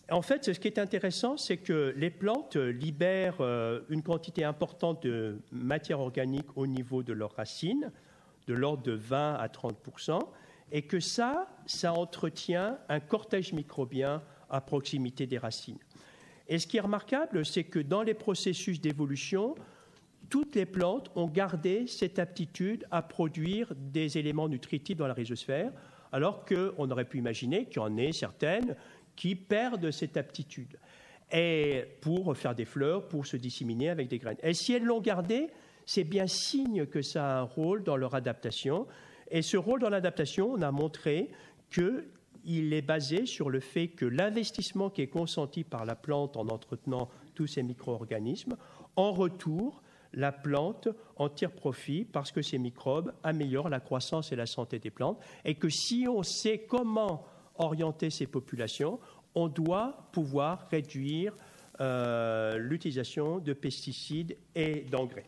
En fait, ce qui est intéressant, c'est que les plantes libèrent une quantité importante de matière organique au niveau de leurs racines, de l'ordre de 20 à 30%, et que ça entretient un cortège microbien à proximité des racines. Et ce qui est remarquable, c'est que dans les processus d'évolution, toutes les plantes ont gardé cette aptitude à produire des éléments nutritifs dans la rhizosphère, alors qu'on aurait pu imaginer qu'il y en ait certaines qui perdent cette aptitude et pour faire des fleurs, pour se disséminer avec des graines. Et si elles l'ont gardée, c'est bien signe que ça a un rôle dans leur adaptation. Et ce rôle dans l'adaptation, on a montré qu'il est basé sur le fait que l'investissement qui est consenti par la plante en entretenant tous ces micro-organismes, en retour, la plante en tire profit parce que ces microbes améliorent la croissance et la santé des plantes et que si on sait comment orienter ces populations, on doit pouvoir réduire l'utilisation de pesticides et d'engrais.